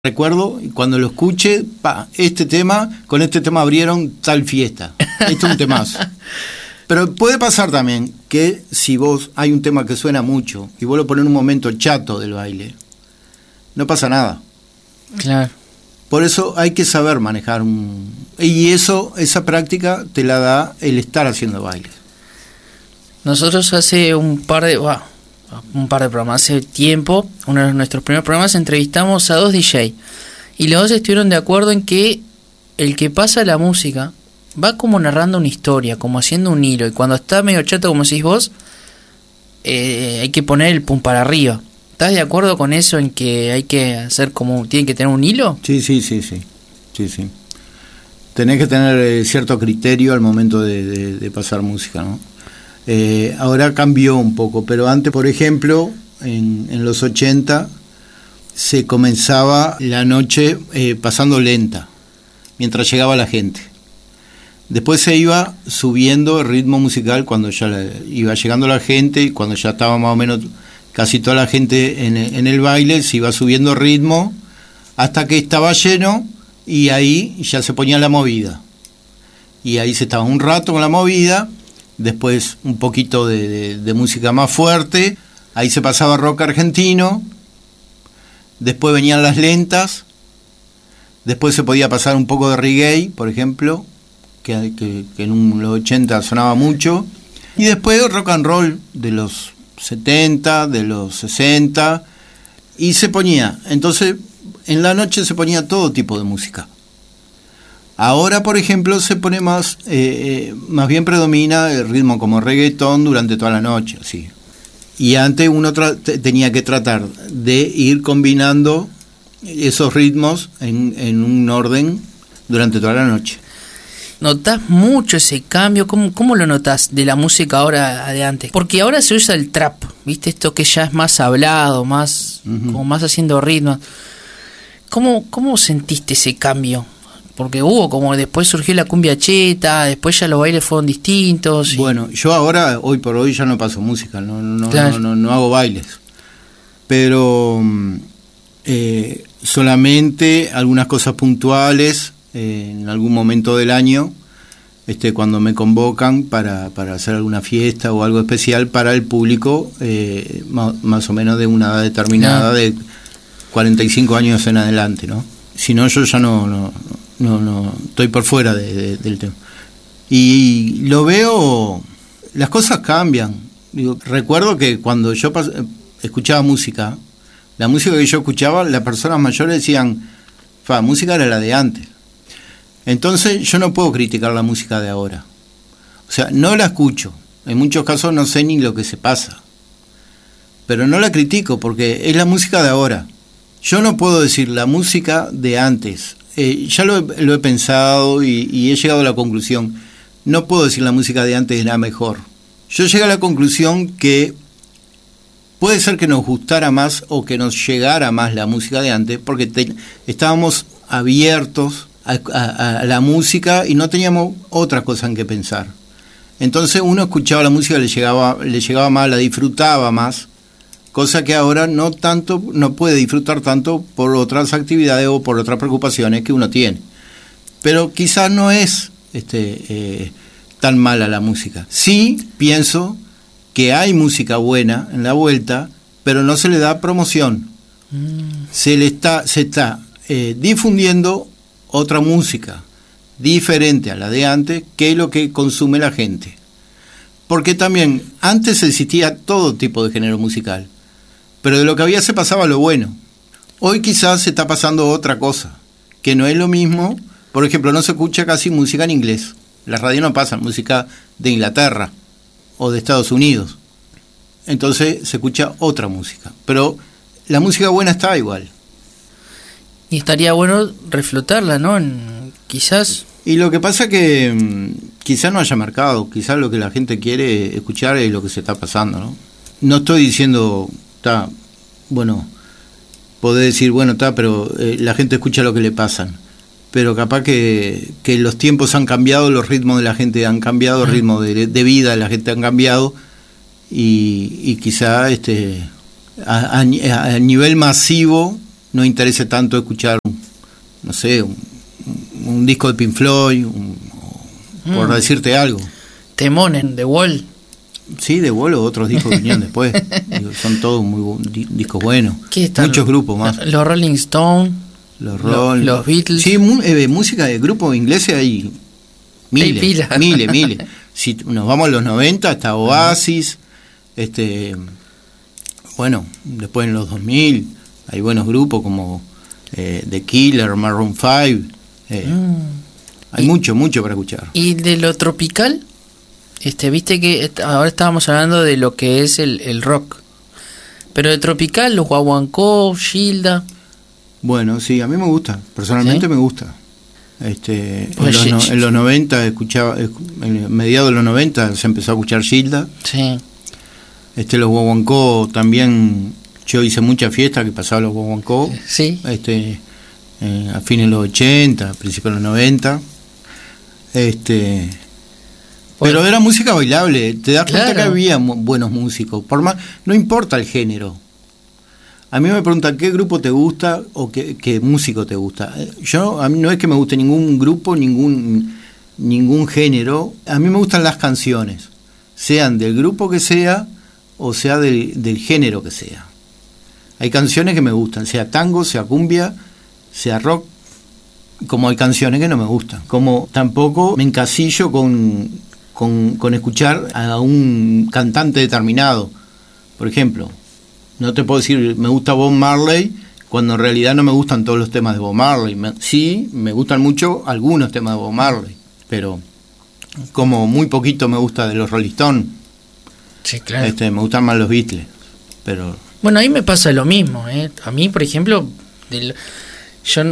Recuerdo, y cuando lo escuche, con este tema abrieron tal fiesta. Esto es un temazo. Pero puede pasar también que si hay un tema que suena mucho y vos lo pones en un momento chato del baile, no pasa nada. Claro. Por eso hay que saber manejar esa práctica te la da el estar haciendo bailes. Nosotros hace un par de programas, hace tiempo, uno de nuestros primeros programas, entrevistamos a 2 DJ y los 2 estuvieron de acuerdo en que el que pasa la música va como narrando una historia, como haciendo un hilo, y cuando está medio chato, como decís vos, hay que poner el pum para arriba. ¿Estás de acuerdo con eso, en que hay que hacer tiene que tener un hilo? Sí. Tenés que tener cierto criterio al momento de pasar música, ¿no? Ahora cambió un poco, pero antes, por ejemplo, en los 80 se comenzaba la noche pasando lenta mientras llegaba la gente. Después se iba subiendo el ritmo musical cuando ya iba llegando la gente, y cuando ya estaba más o menos casi toda la gente en el baile, se iba subiendo el ritmo hasta que estaba lleno, y ahí ya se ponía la movida, y ahí se estaba un rato con la movida. Después un poquito de música más fuerte, ahí se pasaba rock argentino, después venían las lentas, después se podía pasar un poco de reggae, por ejemplo, que en los 80 sonaba mucho, y después rock and roll de los 70, de los 60, y se ponía, entonces en la noche se ponía todo tipo de música. Ahora, por ejemplo, se pone más bien predomina el ritmo como reggaetón durante toda la noche, así. Y antes uno tenía que tratar de ir combinando esos ritmos en un orden durante toda la noche. ¿Notás mucho ese cambio? ¿Cómo lo notás de la música ahora a de antes? Porque ahora se usa el trap, ¿viste? Esto que ya es más hablado, más como más haciendo ritmos. ¿Cómo sentiste ese cambio? Porque como después surgió la cumbia cheta, después ya los bailes fueron distintos. Bueno, yo ahora, hoy por hoy, ya no paso música, no hago bailes. Pero solamente algunas cosas puntuales, en algún momento del año, cuando me convocan para hacer alguna fiesta o algo especial para el público, más o menos de una edad determinada, de 45 años en adelante, ¿no? Si no, yo ya no estoy por fuera del tema. Y lo veo, las cosas cambian. Recuerdo que cuando yo escuchaba música, la música que yo escuchaba, las personas mayores decían, música era la de antes. Entonces yo no puedo criticar la música de ahora. O sea, no la escucho. En muchos casos no sé ni lo que se pasa. Pero no la critico porque es la música de ahora. Yo no puedo decir la música de antes. Ya lo he pensado y he llegado a la conclusión. No puedo decir la música de antes era mejor. Yo llegué a la conclusión que puede ser que nos gustara más o que nos llegara más la música de antes, porque estábamos abiertos a la música y no teníamos otra cosa en que pensar. Entonces uno escuchaba la música, le llegaba más, la disfrutaba más, cosa que ahora no puede disfrutar tanto por otras actividades o por otras preocupaciones que uno tiene. Pero quizás no es tan mala la música. Sí pienso que hay música buena en la vuelta, pero no se le da promoción. Se está difundiendo otra música diferente a la de antes, que es lo que consume la gente. Porque también antes existía todo tipo de género musical, pero de lo que había se pasaba lo bueno. Hoy quizás se está pasando otra cosa, que no es lo mismo. Por ejemplo, no se escucha casi música en inglés. Las radios no pasan música de Inglaterra o de Estados Unidos. Entonces se escucha otra música. Pero la música buena está igual. Y estaría bueno reflotarla, ¿no? Quizás. Y lo que pasa es que quizás no haya mercado. Quizás lo que la gente quiere escuchar es lo que se está pasando, ¿no? No estoy diciendo... podés decir, pero la gente escucha lo que le pasan. Pero capaz que los tiempos han cambiado, los ritmos de la gente han cambiado, el ritmo de vida de la gente han cambiado, y quizá a nivel masivo no interese tanto escuchar, no sé, un disco de Pink Floyd, por decirte algo. Temonen, The Wall. Sí, The Wall o otros discos que vinieron después. Son todos discos buenos. Muchos grupos más. Los Rolling Stones. Los Beatles. Sí, música de grupos ingleses hay miles. Si nos vamos a los 90, está Oasis, bueno, después en los 2000 hay buenos grupos como The Killer, Maroon 5. Hay mucho para escuchar. ¿Y de lo tropical? Viste que ahora estábamos hablando de lo que es el rock. Pero de tropical, los Guaguancó, Gilda. Bueno, sí, a mí me gusta. Personalmente, ¿sí? Me gusta. En los 90 escuchaba, en mediados de los 90 se empezó a escuchar Gilda. Sí. Los Guaguancó también, yo hice muchas fiestas que pasaba los Guaguancó. Sí. A fines de los 80, principios de los 90. Pero era música bailable, te das cuenta que había buenos músicos, por más, no importa el género. A mí me preguntan qué grupo te gusta o qué músico te gusta. A mí no es que me guste ningún grupo, ningún género, a mí me gustan las canciones, sean del grupo que sea o sea del género que sea. Hay canciones que me gustan, sea tango, sea cumbia, sea rock, como hay canciones que no me gustan. Como tampoco me encasillo con escuchar a un cantante determinado. Por ejemplo, no te puedo decir me gusta Bob Marley cuando en realidad no me gustan todos los temas de Bob Marley. Sí, me gustan mucho algunos temas de Bob Marley, pero como muy poquito me gusta de los Rolling Stones. Sí, claro. Me gustan más los Beatles, pero... Bueno, ahí me pasa lo mismo, A mí, por ejemplo, yo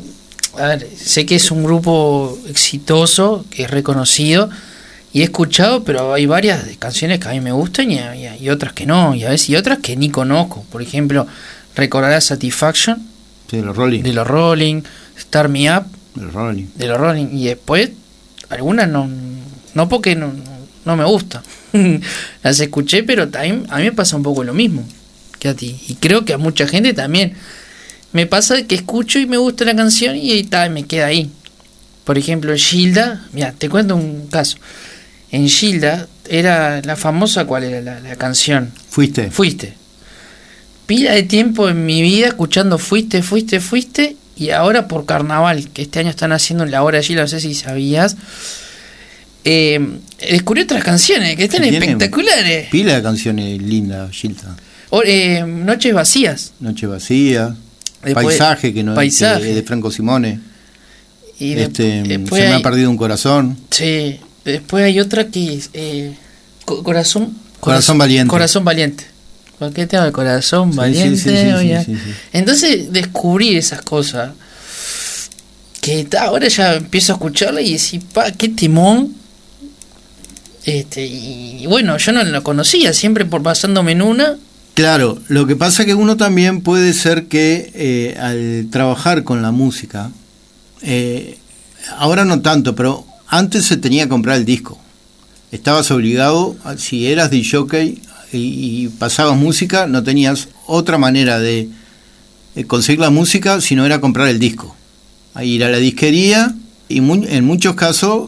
sé que es un grupo exitoso, que es reconocido, y he escuchado, pero hay varias canciones que a mí me gustan y otras que no, y a veces y otras que ni conozco. Por ejemplo, recordarás Satisfaction, sí, de los Rolling, Start Me Up, de los Rolling, y después algunas no porque no me gusta. Las escuché, pero también a mí me pasa un poco lo mismo que a ti, y creo que a mucha gente también me pasa que escucho y me gusta la canción y me queda ahí. Por ejemplo, Gilda, mira, te cuento un caso. En Gilda era la famosa, ¿cuál era la canción? Fuiste. Pila de tiempo en mi vida escuchando Fuiste, y ahora por Carnaval, que este año están haciendo en la hora de Gilda, no sé si sabías, descubrí otras canciones que están espectaculares. Pila de canciones lindas, Gilda. Noches Vacías. Después, Paisaje, que es de Franco Simone. Y después me ha perdido un corazón. Sí. Después hay otra que es Corazón Valiente. Corazón Valiente. ¿Cualquier tema de Corazón Valiente? Sí. Entonces descubrí esas cosas que ahora ya empiezo a escucharla y decir, qué timón. Y bueno, yo no lo conocía, siempre por basándome en una. Claro, lo que pasa es que uno también puede ser que al trabajar con la música, ahora no tanto, pero antes se tenía que comprar el disco. Estabas obligado, si eras DJ y pasabas música, no tenías otra manera de conseguir la música si no era comprar el disco. Ir a la disquería y en muchos casos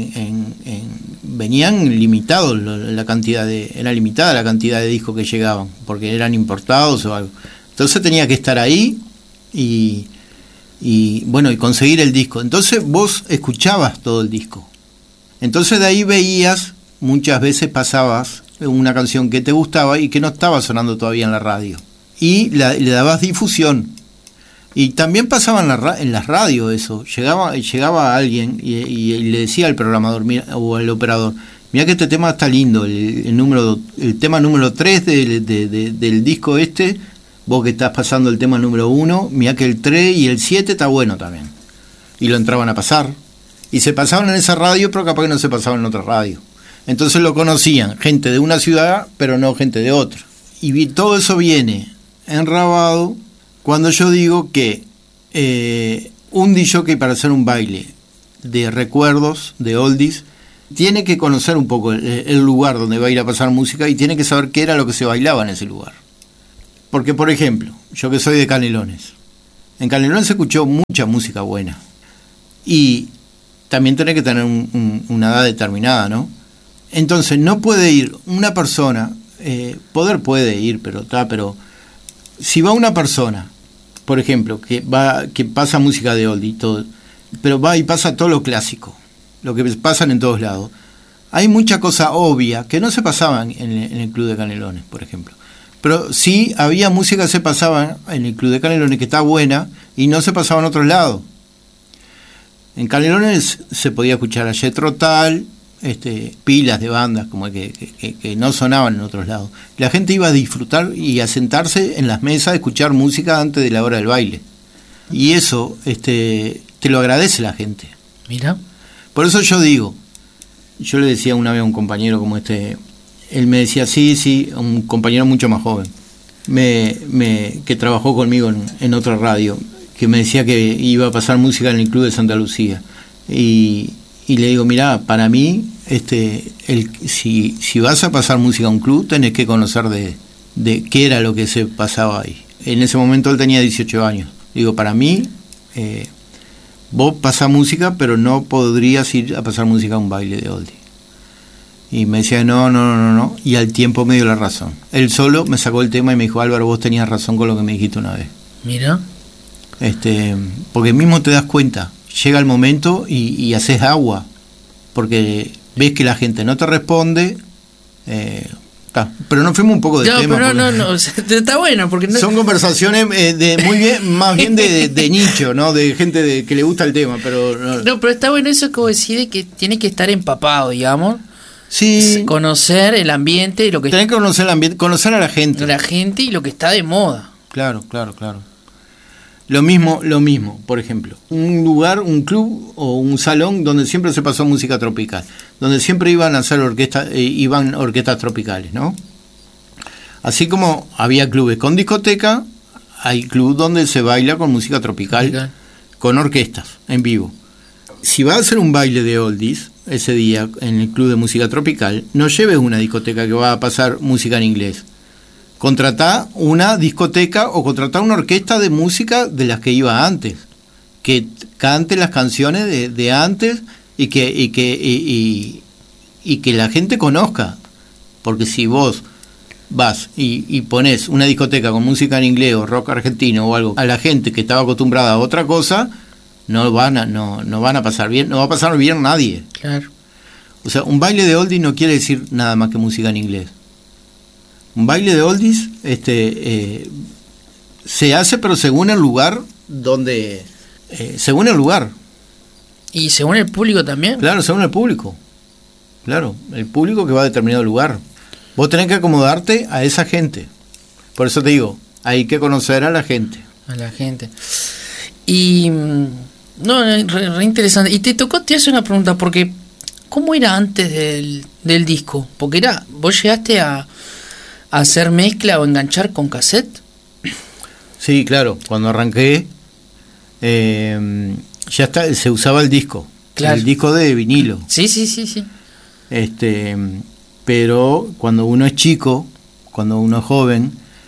venían limitados era limitada la cantidad de discos que llegaban, porque eran importados o algo. Entonces tenía que estar ahí y conseguir el disco. Entonces vos escuchabas todo el disco. Entonces de ahí veías, muchas veces pasabas una canción que te gustaba y que no estaba sonando todavía en la radio. Y le dabas difusión. Y también pasaba en las radios eso. Llegaba alguien y le decía al programador o al operador, mira que este tema está lindo, el tema número 3 del disco vos que estás pasando el tema número 1, mira que el 3 y el 7 está bueno también. Y lo entraban a pasar. Y se pasaban en esa radio, pero capaz que no se pasaban en otra radio. Entonces lo conocían, gente de una ciudad, pero no gente de otra. Y todo eso viene enrabado cuando yo digo que un DJ para hacer un baile de recuerdos, de oldies, tiene que conocer un poco el lugar donde va a ir a pasar música y tiene que saber qué era lo que se bailaba en ese lugar. Porque, por ejemplo, yo que soy de Canelones, En Canelones se escuchó mucha música buena. Y también tenés que tener una edad determinada, ¿no? Entonces no puede ir una persona, poder puede ir, pero si va una persona, por ejemplo, que pasa música de oldie y todo, pero va y pasa todo lo clásico, lo que pasan en todos lados, hay mucha cosa obvia que no se pasaban en el Club de Canelones, por ejemplo. Pero sí había música que se pasaba en el Club de Canelones que está buena y no se pasaba en otros lados. En Canelones se podía escuchar a Jethro Tull, pilas de bandas como que no sonaban en otros lados. La gente iba a disfrutar y a sentarse en las mesas a escuchar música antes de la hora del baile. Y eso te lo agradece la gente. Mira. Por eso yo le decía una vez a un compañero como él me decía, sí, un compañero mucho más joven, que trabajó conmigo en otra radio, que me decía que iba a pasar música en el Club de Santa Lucía. Y le digo, mirá, para mí, si vas a pasar música a un club, tenés que conocer de qué era lo que se pasaba ahí. En ese momento él tenía 18 años. Digo, para mí, vos pasás música, pero no podrías ir a pasar música a un baile de oldie. Y me decía, no, y al tiempo me dio la razón. Él solo me sacó el tema y me dijo, Álvaro, vos tenías razón con lo que me dijiste una vez. Mira. Porque mismo te das cuenta, llega el momento y haces agua, porque ves que la gente no te responde, pero nos fuimos un poco de tema. Pero no, está bueno, porque son conversaciones muy bien, más bien de nicho, ¿no? De gente que le gusta el tema, pero pero está bueno eso que vos decís de que tiene que estar empapado, digamos. Sí. Conocer el ambiente y lo que tenés que conocer el ambiente, conocer a la gente. La gente y lo que está de moda. Claro. Lo mismo, por ejemplo, un lugar, un club o un salón donde siempre se pasó música tropical, donde siempre iban a hacer orquestas tropicales, ¿no? Así como había clubes con discoteca, hay clubes donde se baila con música tropical, con orquestas en vivo. Si vas a hacer un baile de oldies ese día en el club de música tropical, no lleves una discoteca que va a pasar música en inglés. Contratá una discoteca o contratá una orquesta de música de las que iba antes, que cante las canciones de antes y que la gente conozca. Porque si vos vas y pones una discoteca con música en inglés o rock argentino o algo, a la gente que estaba acostumbrada a otra cosa, no van a pasar bien, no va a pasar bien nadie. Claro. O sea, un baile de oldies no quiere decir nada más que música en inglés. Un baile de oldies se hace, pero según el lugar donde... según el lugar. ¿Y según el público también? Claro, según el público. Claro, el público que va a determinado lugar. Vos tenés que acomodarte a esa gente. Por eso te digo, hay que conocer a la gente. A la gente. Y... no, re interesante. Y te hace una pregunta, porque... ¿cómo era antes del disco? Porque vos llegaste a hacer mezcla o enganchar con cassette. Sí, claro, cuando arranqué se usaba el disco, claro. El disco de vinilo. Sí. Pero cuando uno es chico, cuando uno es joven,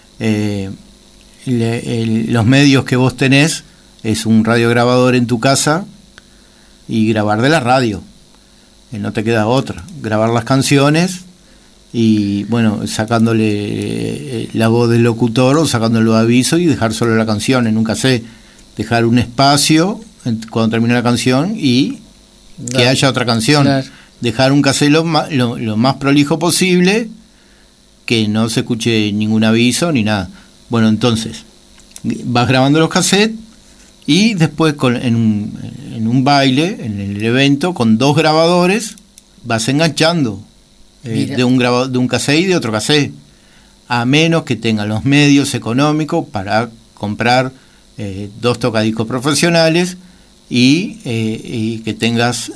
los medios que vos tenés es un radiograbador en tu casa y grabar de la radio. No te queda otra, grabar las canciones y bueno, sacándole la voz del locutor o sacándole los avisos y dejar solo la canción en un cassette, dejar un espacio cuando termine la canción y que haya otra canción, dejar un cassette lo más prolijo posible, que no se escuche ningún aviso ni nada. Bueno, entonces vas grabando los cassettes y después en un baile, en el evento, con 2 grabadores, vas enganchando de un cassette y de otro cassette, a menos que tengan los medios económicos para comprar 2 tocadiscos profesionales y que tengas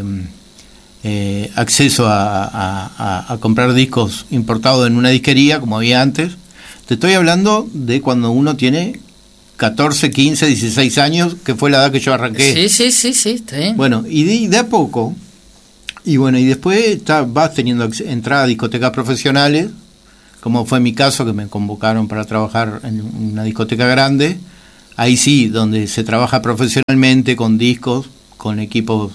acceso a comprar discos importados en una disquería, como había antes. Te estoy hablando de cuando uno tiene 14, 15, 16 años, que fue la edad que yo arranqué. Sí, está bien. Bueno, y de a poco, y después vas teniendo entrada a discotecas profesionales, como fue mi caso, que me convocaron para trabajar en una discoteca grande, ahí sí, donde se trabaja profesionalmente con discos, con equipos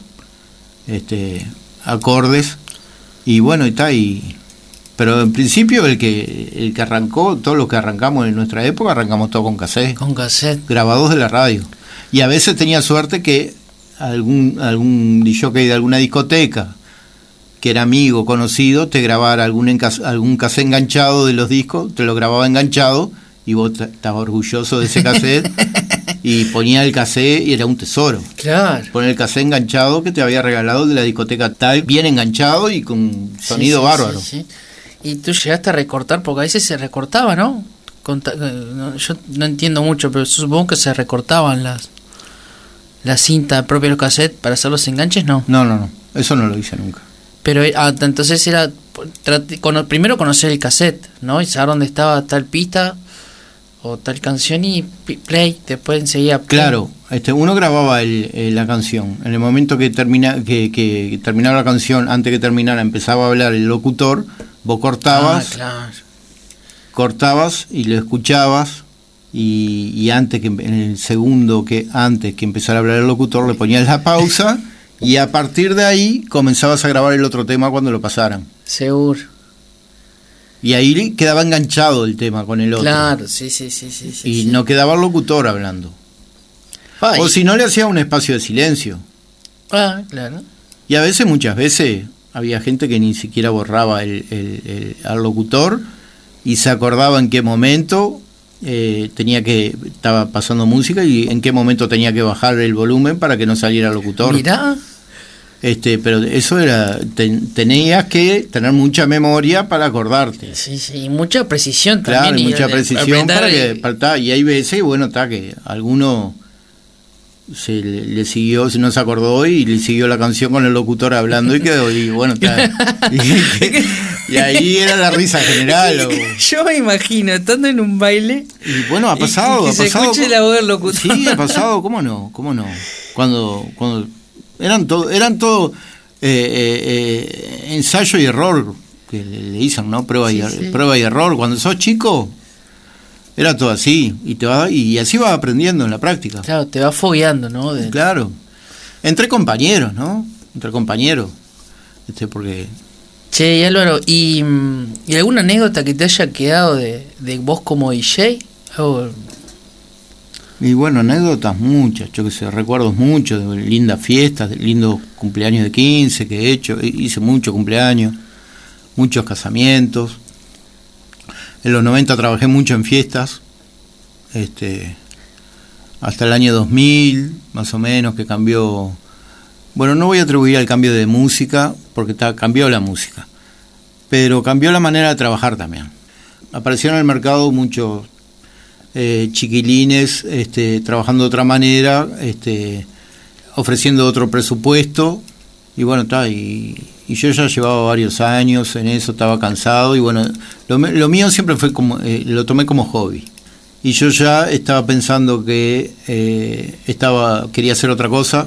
acordes, y bueno, pero en principio el que arrancó, todos los que arrancamos en nuestra época, arrancamos todo con cassette. Con cassette. Grabados de la radio. Y a veces tenía suerte que algún DJ de alguna discoteca, que era amigo, conocido, te grabara algún cassette enganchado de los discos, te lo grababa enganchado, y vos estabas orgulloso de ese cassette, y ponía el cassette y era un tesoro. Claro. Poner el cassette enganchado que te había regalado de la discoteca tal, bien enganchado y con sonido bárbaro. Sí. Y tú llegaste a recortar, porque a veces se recortaba, ¿no? Yo no entiendo mucho, pero supongo que se recortaban la cinta propia de los cassettes para hacer los enganches, ¿no? No, eso no lo hice nunca. Pero entonces era primero conocer el cassette, ¿no? Y saber dónde estaba tal pista o tal canción y play, después enseguida play. Claro, uno grababa la canción. En el momento que terminaba la canción, antes que terminara, empezaba a hablar el locutor, vos cortabas y lo escuchabas, y antes que en el segundo antes que empezara a hablar el locutor, le ponías la pausa y a partir de ahí comenzabas a grabar el otro tema cuando lo pasaran. Seguro. Y ahí quedaba enganchado el tema con el otro. Claro, sí. Y no quedaba el locutor hablando. Ay. O si no, le hacía un espacio de silencio. Claro. Y muchas veces, había gente que ni siquiera borraba al locutor y se acordaba en qué momento estaba pasando música y en qué momento tenía que bajar el volumen para que no saliera el locutor. Mirá. Pero eso era, tenías que tener mucha memoria para acordarte. Sí, y mucha precisión también. Claro, mucha precisión y hay veces, que alguno le siguió, no se acordó y le siguió la canción con el locutor hablando y quedó, y bueno, y ahí era la risa general. Yo me imagino estando en un baile y bueno, ha pasado, y se escuche la voz del locutor. Sí, ha pasado, ¿cómo no? Cuando eran todo ensayo y error que le dicen, ¿no? Prueba y error. Cuando sos chico era todo así y así vas aprendiendo en la práctica. Claro, te vas fogueando, ¿no? Claro. Entre compañeros, ¿no? Porque Che, y Álvaro, ¿y alguna anécdota que te haya quedado de vos como DJ? Y bueno, anécdotas muchas, yo que sé, recuerdos muchos de lindas fiestas, de lindos cumpleaños de 15 que he hecho, hice muchos cumpleaños, muchos casamientos. En los 90 trabajé mucho en fiestas, hasta el año 2000, más o menos, que cambió. Bueno, no voy a atribuir al cambio de música, porque cambió la música, pero cambió la manera de trabajar también. Aparecieron en el mercado muchos chiquilines trabajando de otra manera, ofreciendo otro presupuesto, y bueno, y yo ya llevaba varios años en eso, estaba cansado, y bueno, lo mío siempre fue lo tomé como hobby, y yo ya estaba pensando que quería hacer otra cosa,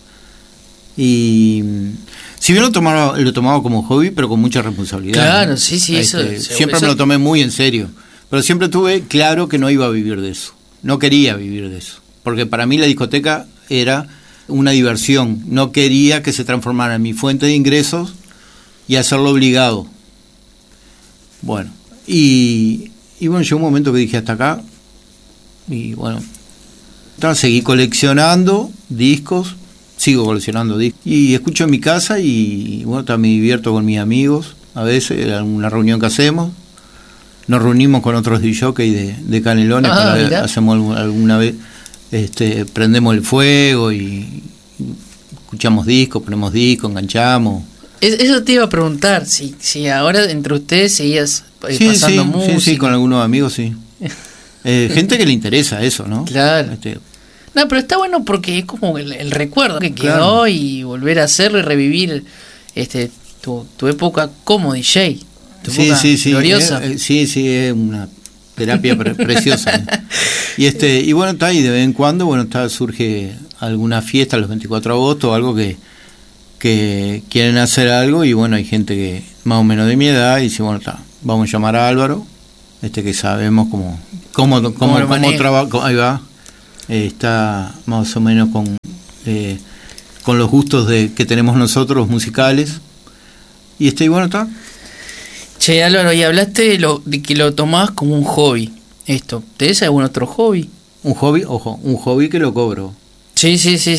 y si bien lo tomaba como hobby, pero con mucha responsabilidad. Claro, ¿no? Sí, eso siempre me lo tomé muy en serio. Pero siempre tuve claro que no iba a vivir de eso. No quería vivir de eso. Porque para mí la discoteca era una diversión. No quería que se transformara en mi fuente de ingresos y hacerlo obligado. Bueno, y bueno, llegó un momento que dije hasta acá. Y bueno, seguí coleccionando discos. Sigo coleccionando discos. Y escucho en mi casa y bueno, me divierto con mis amigos. A veces, en alguna reunión que hacemos. Nos reunimos con otros DJs de Canelones, hacemos alguna vez, prendemos el fuego y escuchamos discos, ponemos discos, enganchamos. Eso te iba a preguntar, si ahora entre ustedes seguías pasando música. Sí, con algunos amigos, sí. Gente que le interesa eso, ¿no? Claro. No, pero está bueno porque es como el recuerdo que quedó, claro. Y volver a hacerlo y revivir tu época como DJ. Sí, gloriosa. Sí, es una terapia preciosa. Y bueno, y de vez en cuando, surge alguna fiesta los 24 de agosto, algo que quieren hacer algo, y bueno, hay gente que más o menos de mi edad, y dice, bueno, vamos a llamar a Álvaro, que sabemos cómo trabaja, ahí va, está más o menos con los gustos que tenemos nosotros musicales. Y bueno, está. Che, Álvaro, y hablaste de que lo tomás como un hobby. ¿Tenés algún otro hobby? Un hobby, ojo, un hobby que lo cobro. Sí.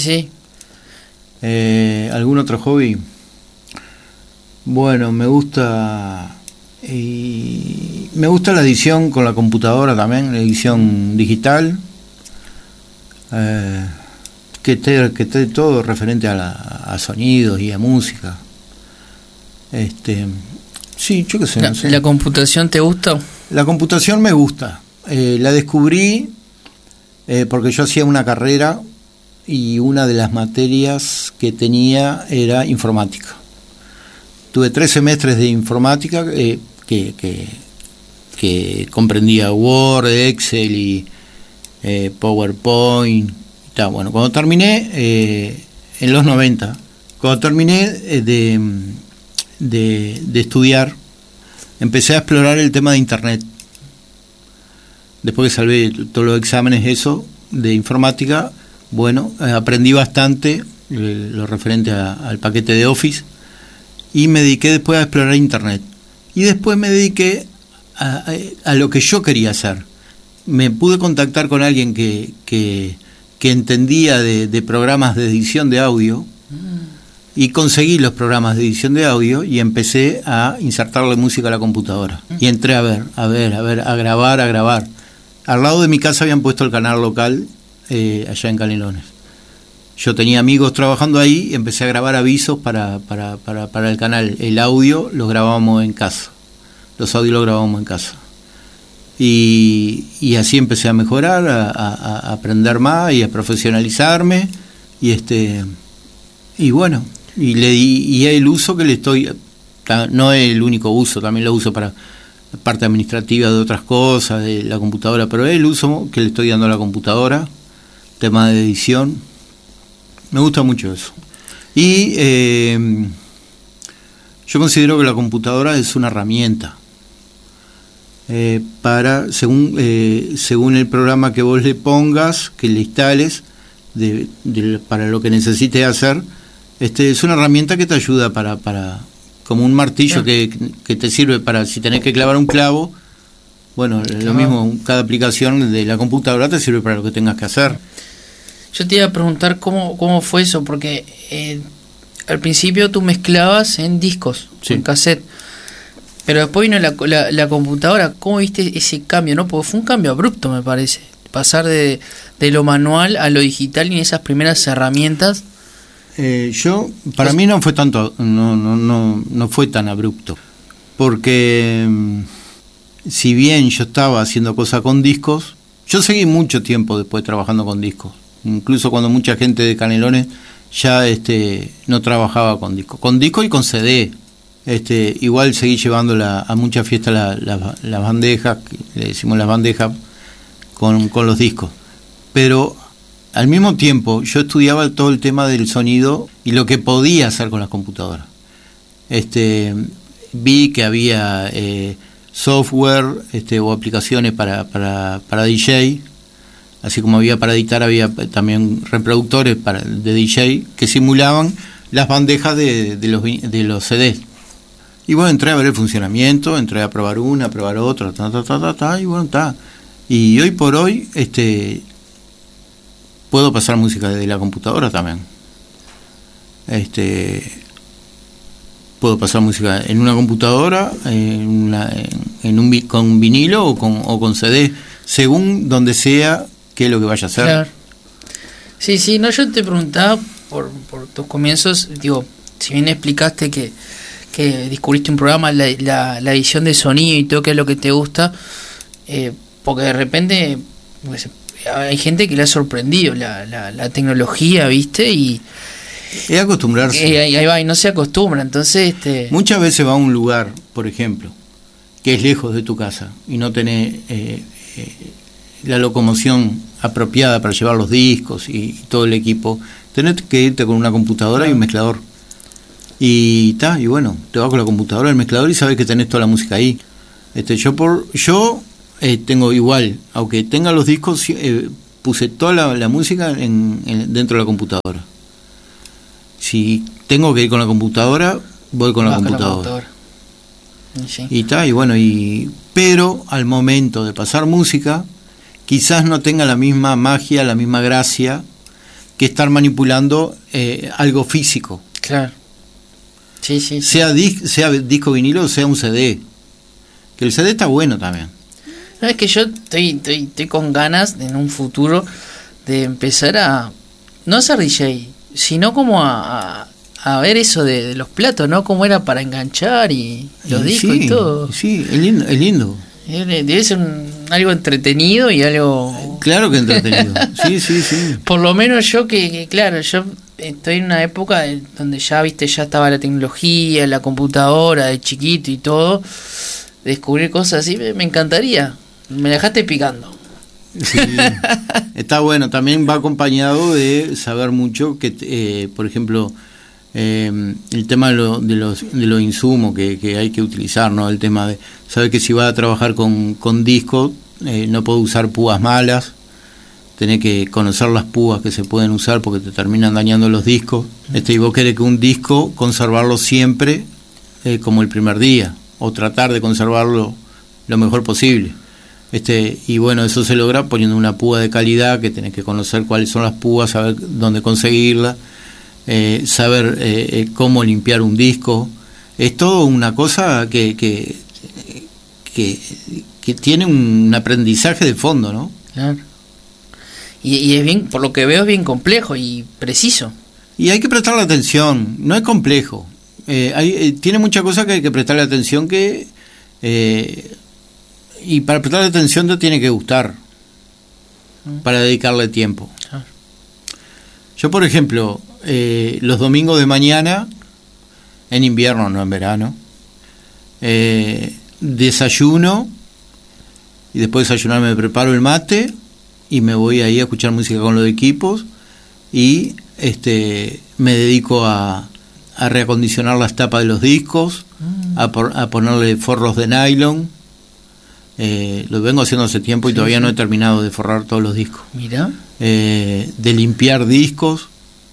¿Algún otro hobby? Bueno, me gusta la edición con la computadora también, la edición digital, que esté todo referente a sonidos y a música. Sí, yo qué sé. No sé. ¿La computación te gusta? La computación me gusta. La descubrí porque yo hacía una carrera y una de las materias que tenía era informática. Tuve 3 semestres de informática que comprendía Word, Excel y PowerPoint y tal. Bueno, cuando terminé, en los 90, cuando terminé de estudiar, empecé a explorar el tema de Internet. Después que salvé todos los exámenes de informática, bueno, aprendí bastante lo referente al paquete de Office y me dediqué después a explorar Internet. Y después me dediqué a lo que yo quería hacer. Me pude contactar con alguien que entendía de programas de edición de audio y conseguí los programas de edición de audio y empecé a insertarle música a la computadora. Y entré a grabar. Al lado de mi casa habían puesto el canal local allá en Canelones. Yo tenía amigos trabajando ahí y empecé a grabar avisos para el canal. El audio lo grabábamos en casa. Los audios los grabábamos en casa. Y así empecé a mejorar, a aprender más y a profesionalizarme. Y bueno, y le di el uso que le estoy... No es el único uso, también lo uso para la parte administrativa de otras cosas, de la computadora, pero es el uso que le estoy dando a la computadora, tema de edición. Me gusta mucho eso. Y yo considero que la computadora es una herramienta según el programa que vos le pongas, que le instales, para lo que necesites hacer. Es una herramienta que te ayuda como un martillo que te sirve para si tenés que clavar un clavo. Bueno, lo mismo, cada aplicación de la computadora te sirve para lo que tengas que hacer. Yo te iba a preguntar cómo fue eso, porque al principio tú mezclabas en discos, sí, en cassette, pero después vino la computadora. ¿Cómo viste ese cambio? ¿No? Porque fue un cambio abrupto, me parece, pasar de lo manual a lo digital y en esas primeras herramientas. Para mí no fue tanto, no fue tan abrupto, porque si bien yo estaba haciendo cosas con discos, yo seguí mucho tiempo después trabajando con discos. Incluso cuando mucha gente de Canelones ya no trabajaba con disco y con CD. Igual seguí llevando a muchas fiestas las bandejas, le decimos las bandejas, con los discos. Pero al mismo tiempo yo estudiaba todo el tema del sonido y lo que podía hacer con las computadoras. Vi que había software o aplicaciones para DJ. Así como había para editar, había también reproductores de DJ que simulaban las bandejas de los CDs. Y bueno, entré a ver el funcionamiento, entré a probar una, a probar otra, y bueno, está. Y hoy por hoy puedo pasar música de la computadora también. Puedo pasar música en una computadora, con vinilo o con CD, según donde sea qué es lo que vaya a hacer. Claro. Sí, no, yo te preguntaba por tus comienzos, digo, si bien explicaste que descubriste un programa, la edición de sonido y todo, que es lo que te gusta, porque de repente pues, hay gente que le ha sorprendido la tecnología, ¿viste? Y es acostumbrarse. Ahí va, y no se acostumbra, entonces... Muchas veces va a un lugar, por ejemplo, que es lejos de tu casa y no tenés la locomoción apropiada para llevar los discos y todo el equipo, tenés que irte con una computadora y un mezclador. Y bueno, te vas con la computadora, el mezclador, y sabes que tenés toda la música ahí. Yo tengo igual, aunque tenga los discos, puse toda la música dentro de la computadora. Si tengo que ir con la computadora, voy con la computadora. Sí. Y está, y bueno, pero al momento de pasar música, quizás no tenga la misma magia, la misma gracia que estar manipulando algo físico. Claro. Sí. Sea disco vinilo o sea un CD. Que el CD está bueno también. No, es que yo estoy con ganas en un futuro de empezar a no hacer DJ, sino como a ver eso de los platos, ¿no? Cómo era para enganchar y los discos y todo. Sí, es lindo. Debe ser algo entretenido y algo... Claro que entretenido. Sí. Por lo menos yo claro, yo estoy en una época donde ya estaba la tecnología, la computadora de chiquito y todo. Descubrir cosas así me encantaría. Me la dejaste picando. Sí, está bueno. También va acompañado de saber mucho que, por ejemplo, el tema de los insumos que hay que utilizar, ¿no? El tema de saber que si vas a trabajar con discos, no puedo usar púas malas. Tenés que conocer las púas que se pueden usar porque te terminan dañando los discos. Y vos querés que un disco conservarlo siempre como el primer día, o tratar de conservarlo lo mejor posible. Y bueno, eso se logra poniendo una púa de calidad, que tenés que conocer cuáles son las púas, saber dónde conseguirlas, saber cómo limpiar un disco. Es todo una cosa que tiene un aprendizaje de fondo, ¿no? Claro. Y es bien, por lo que veo, es bien complejo y preciso. Y hay que prestarle atención, no es complejo. Tiene muchas cosas que hay que prestarle atención y para prestarle atención te tiene que gustar para dedicarle tiempo. Claro. Yo, por ejemplo, los domingos de mañana, en invierno, no en verano, desayuno, y después de desayunar me preparo el mate y me voy ahí a escuchar música con los equipos, y me dedico a reacondicionar las tapas de los discos, a ponerle forros de nylon. Lo vengo haciendo hace tiempo y todavía no he terminado de forrar todos los discos. Mira. De limpiar discos.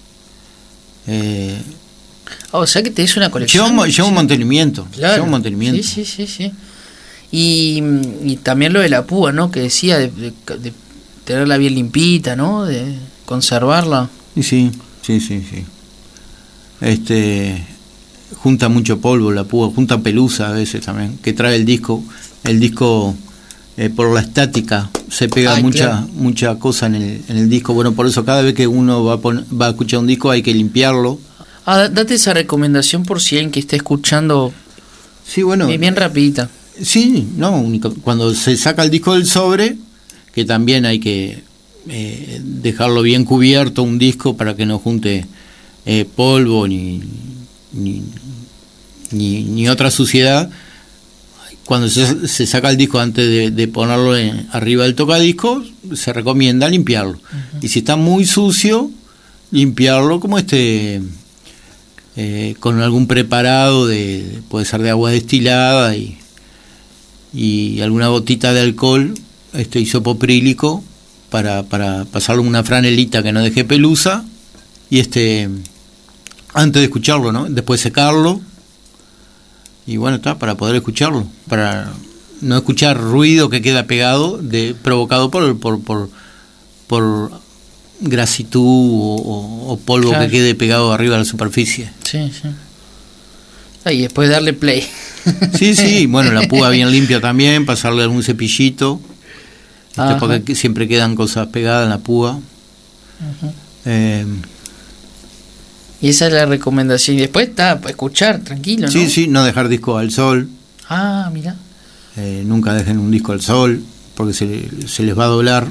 O sea que tenés una colección. Lleva un mantenimiento. Claro. Lleva un mantenimiento. Sí. Y también lo de la púa, ¿no? Que decía de tenerla bien limpita, ¿no? De conservarla. Sí. Junta mucho polvo la púa, junta pelusa a veces también, que trae el disco. El disco, por la estática, se pega mucha cosa en el disco. Bueno, por eso cada vez que uno va a escuchar un disco hay que limpiarlo. Date esa recomendación por si alguien que esté escuchando. Sí, bueno. Bien rapidita. Sí, no, cuando se saca el disco del sobre, que también hay que dejarlo bien cubierto un disco para que no junte polvo ni otra suciedad. Cuando se saca el disco, antes de ponerlo arriba del tocadiscos, se recomienda limpiarlo. Uh-huh. Y si está muy sucio, limpiarlo como con algún preparado, puede ser de agua destilada y alguna gotita de alcohol, isopropílico, para pasarlo una franelita que no deje pelusa, y antes de escucharlo, ¿no? Después secarlo. Y bueno, está, para poder escucharlo, para no escuchar ruido que queda pegado, provocado por grasitud o polvo, claro, que quede pegado arriba de la superficie. Sí. Y después darle play. Sí, bueno, la púa bien limpia también, pasarle algún cepillito, porque siempre quedan cosas pegadas en la púa. Uh-huh. Y esa es la recomendación. Y después está para escuchar, tranquilo, ¿no? Sí, no dejar disco al sol. Mira. Nunca dejen un disco al sol, porque se les va a doblar.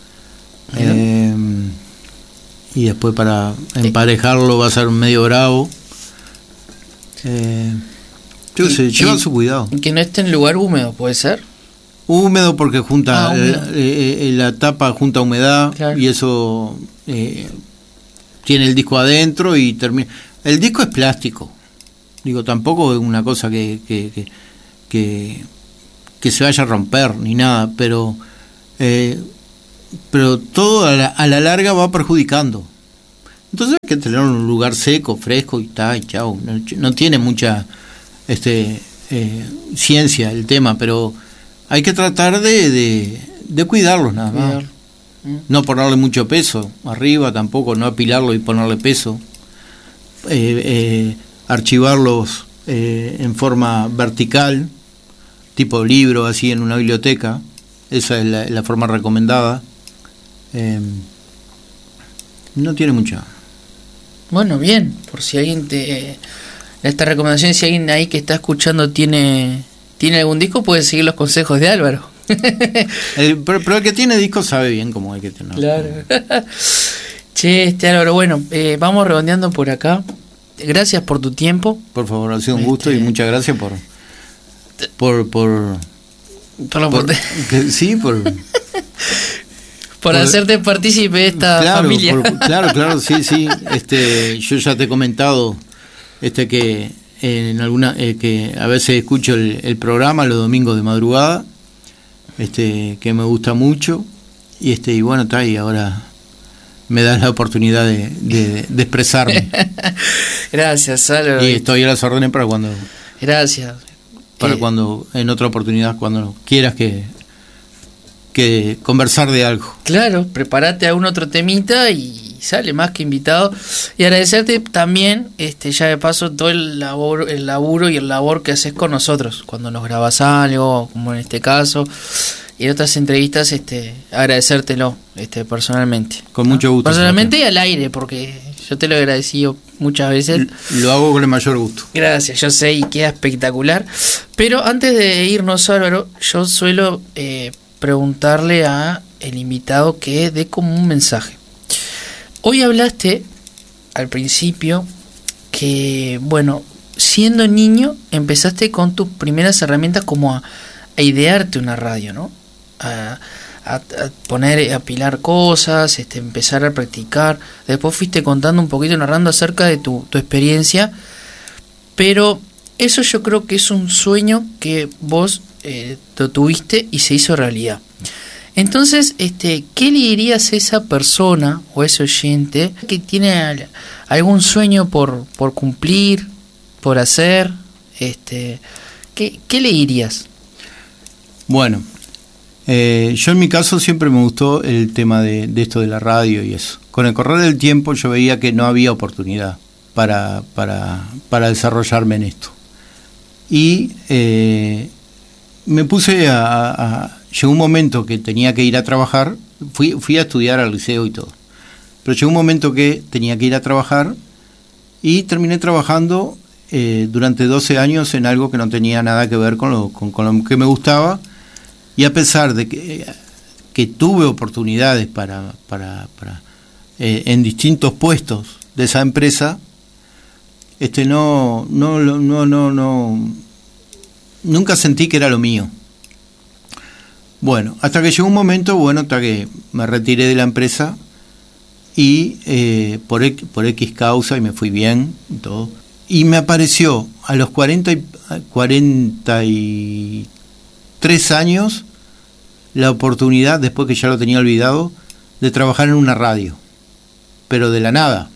Y después para emparejarlo va a ser medio bravo. Lleva su cuidado. Que no esté en lugar húmedo, ¿puede ser? Húmedo porque junta la tapa junta humedad, claro, y eso... tiene el disco adentro y termina. El disco es plástico, tampoco es una cosa que se vaya a romper ni nada, pero todo a la larga va perjudicando. Entonces hay que tener un lugar seco, fresco y chao. No tiene mucha ciencia el tema, pero hay que tratar de cuidarlos nada más. No ponerle mucho peso arriba tampoco, no apilarlo y ponerle peso. Archivarlos en forma vertical, tipo libro, así en una biblioteca. Esa es la forma recomendada. No tiene mucha. Bueno, bien, por si alguien esta recomendación, si alguien ahí que está escuchando tiene algún disco, puede seguir los consejos de Álvaro. Pero el que tiene disco sabe bien cómo hay que tenerlo. Claro. Che, Álvaro, bueno, vamos redondeando por acá. Gracias por tu tiempo. Por favor, ha sido un gusto y muchas gracias por hacerte partícipe de esta familia. Claro, sí. Yo ya te he comentado que en alguna que a veces escucho el programa los domingos de madrugada, que me gusta mucho y bueno, y ahora me das la oportunidad de expresarme. Gracias, Álvaro. Y estoy a las órdenes para cuando. Gracias. Para cuando en otra oportunidad, cuando quieras que conversar de algo. Claro, prepárate a un otro temita y sale más que invitado. Y agradecerte también, ya de paso, todo el laburo y el labor que haces con nosotros. Cuando nos grabas algo, como en este caso, y en otras entrevistas, agradecértelo personalmente. Con mucho gusto. Personalmente y al aire, porque yo te lo he agradecido muchas veces. Lo hago con el mayor gusto. Gracias, yo sé y queda espectacular. Pero antes de irnos, Álvaro, yo suelo preguntarle a el invitado que dé como un mensaje. Hoy hablaste al principio que, bueno, siendo niño empezaste con tus primeras herramientas como a idearte una radio, ¿no? A poner, a apilar cosas, empezar a practicar. Después fuiste contando un poquito, narrando acerca de tu experiencia, pero eso yo creo que es un sueño que vos lo tuviste y se hizo realidad. Entonces, ¿qué le dirías a esa persona o a ese oyente que tiene algún sueño por cumplir, por hacer? ¿Qué le dirías? Bueno, yo en mi caso siempre me gustó el tema de esto de la radio y eso. Con el correr del tiempo yo veía que no había oportunidad para desarrollarme en esto. Y me puse llegó un momento que tenía que ir a trabajar, fui a estudiar al liceo y todo, pero llegó un momento que tenía que ir a trabajar y terminé trabajando durante 12 años en algo que no tenía nada que ver con lo que me gustaba, y a pesar de que tuve oportunidades para en distintos puestos de esa empresa, nunca sentí que era lo mío. Bueno, hasta que llegó un momento, hasta que me retiré de la empresa y por X causa, y me fui bien y todo, y me apareció a los 43 años la oportunidad, después que ya lo tenía olvidado, de trabajar en una radio, pero de la nada.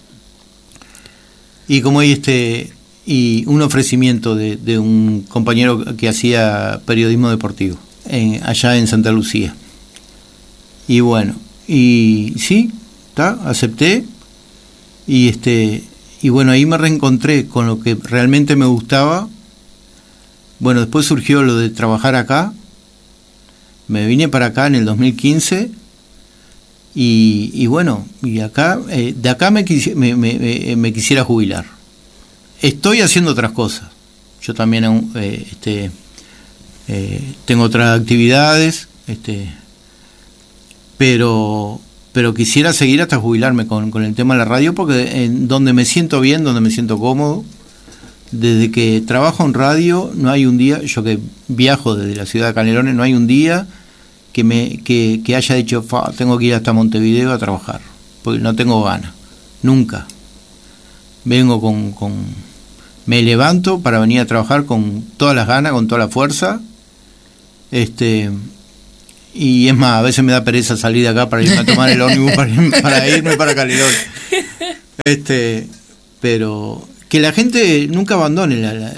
Y como hay y un ofrecimiento de un compañero que hacía periodismo deportivo allá en Santa Lucía, y bueno, y sí, acepté, y bueno, ahí me reencontré con lo que realmente me gustaba. Bueno, después surgió lo de trabajar acá, me vine para acá en el 2015, y bueno, y acá de acá me quisiera jubilar. Estoy haciendo otras cosas. Yo también tengo otras actividades, pero quisiera seguir hasta jubilarme con el tema de la radio, porque donde me siento bien, donde me siento cómodo. Desde que trabajo en radio, no hay un día, yo que viajo desde la ciudad de Canelones, no hay un día que haya dicho, tengo que ir hasta Montevideo a trabajar, porque no tengo ganas, nunca. Vengo me levanto para venir a trabajar con todas las ganas, con toda la fuerza, Y es más, a veces me da pereza salir de acá para irme a tomar el ómnibus para irme para Calderón. Pero que la gente nunca abandone.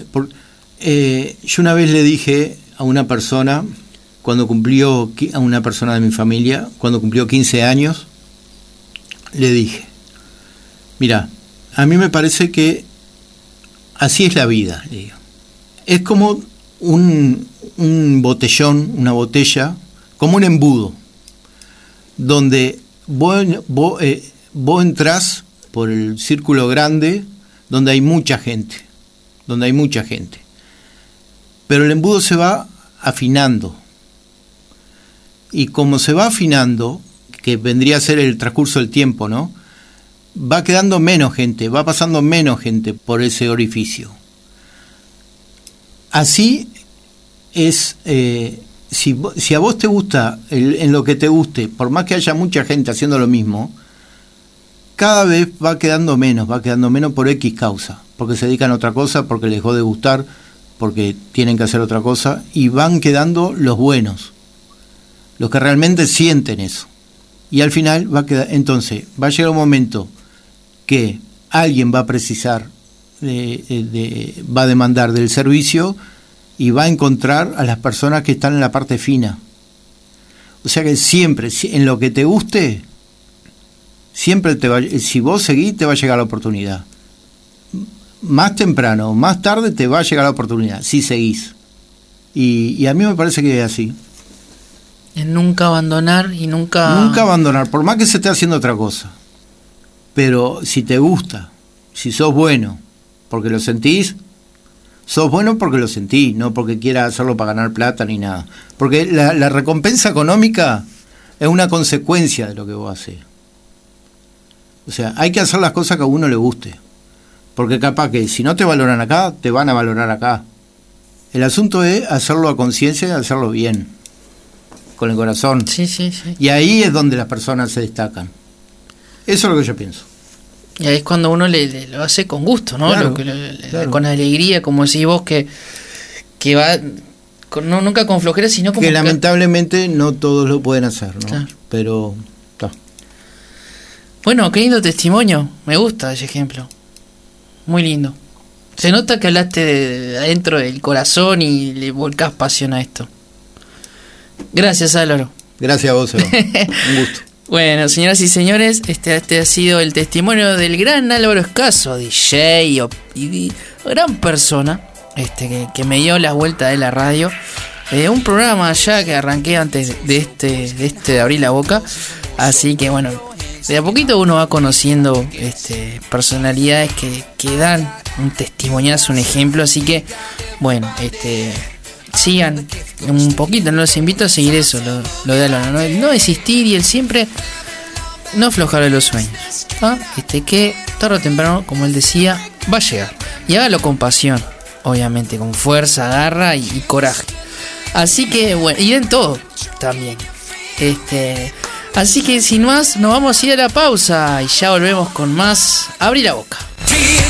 Yo una vez le dije a una persona, a una persona de mi familia, cuando cumplió 15 años, le dije, mira, a mí me parece que así es la vida, le digo. Es como un botellón, una botella, como un embudo, donde vos entrás por el círculo grande, donde hay mucha gente, pero el embudo se va afinando, y como se va afinando, que vendría a ser el transcurso del tiempo, ¿no?, va quedando menos gente, va pasando menos gente por ese orificio. Así es, si a vos te gusta en lo que te guste, por más que haya mucha gente haciendo lo mismo, cada vez va quedando menos por X causa, porque se dedican a otra cosa, porque les dejó de gustar, porque tienen que hacer otra cosa, y van quedando los buenos, los que realmente sienten eso. Y al final entonces va a llegar un momento que alguien va a precisar, va a demandar del servicio y va a encontrar a las personas que están en la parte fina. O sea que siempre, en lo que te guste, siempre si vos seguís, te va a llegar la oportunidad. Más temprano, más tarde te va a llegar la oportunidad, si seguís. Y a mí me parece que es así. En nunca abandonar y nunca abandonar, por más que se esté haciendo otra cosa. Pero si te gusta, si sos bueno, porque lo sentís, sos bueno porque lo sentís, no porque quieras hacerlo para ganar plata ni nada. Porque la recompensa económica es una consecuencia de lo que vos haces. O sea, hay que hacer las cosas que a uno le guste. Porque capaz que si no te valoran acá, te van a valorar acá. El asunto es hacerlo a conciencia y hacerlo bien, con el corazón. Sí. Y ahí es donde las personas se destacan. Eso es lo que yo pienso. Y ahí es cuando uno lo hace con gusto, ¿no? Claro, claro. Con alegría, como decís vos, que va nunca con flojera, sino como que lamentablemente no todos lo pueden hacer, ¿no? Claro. Pero bueno, qué lindo testimonio. Me gusta ese ejemplo. Muy lindo. Se nota que hablaste de adentro del corazón y le volcás pasión a esto. Gracias, Álvaro. Gracias a vos, Eva. Un gusto. Bueno, señoras y señores, este ha sido el testimonio del gran Álvaro Escaso, DJ y gran persona, que me dio las vueltas de la radio. Un programa ya que arranqué antes de abrir la boca. Así que bueno, de a poquito uno va conociendo personalidades que dan un testimoniazo, un ejemplo. Así que bueno, sigan un poquito, no los invito a seguir eso, lo de Álvaro, no desistir y él siempre no aflojar de los sueños, ¿ah? Que tarde o temprano, como él decía, va a llegar, y hágalo con pasión, obviamente, con fuerza, garra y coraje. Así que bueno, y en todo también, así que sin más, nos vamos a ir a la pausa y ya volvemos con más Abrí la Boca.